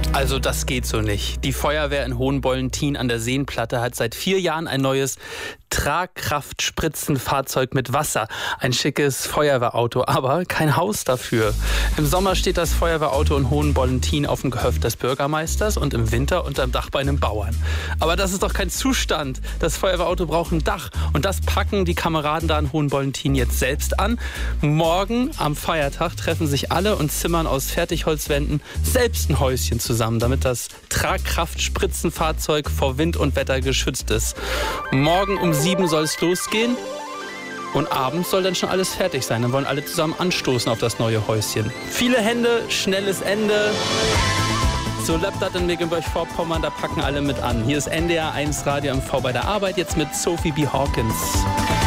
Also das geht so nicht. Die Feuerwehr in Hohenbollentin an der Seenplatte hat seit 4 Jahren ein neues Tragkraftspritzenfahrzeug mit Wasser. Ein schickes Feuerwehrauto, aber kein Haus dafür. Im Sommer steht das Feuerwehrauto in Hohenbollentin auf dem Gehöft des Bürgermeisters und im Winter unterm Dach bei einem Bauern. Aber das ist doch kein Zustand. Das Feuerwehrauto braucht ein Dach und das packen die Kameraden da in Hohenbollentin jetzt selbst an. Morgen am Feiertag treffen sich alle und zimmern aus Fertigholzwänden selbst ein Häuschen zusammen, damit das Tragkraftspritzenfahrzeug vor Wind und Wetter geschützt ist. Morgen um 7 soll es losgehen und abends soll dann schon alles fertig sein. Dann wollen alle zusammen anstoßen auf das neue Häuschen. Viele Hände, schnelles Ende. So läuft das in Mecklenburg-Vorpommern, da packen alle mit an. Hier ist NDR 1 Radio MV bei der Arbeit, jetzt mit Sophie B. Hawkins.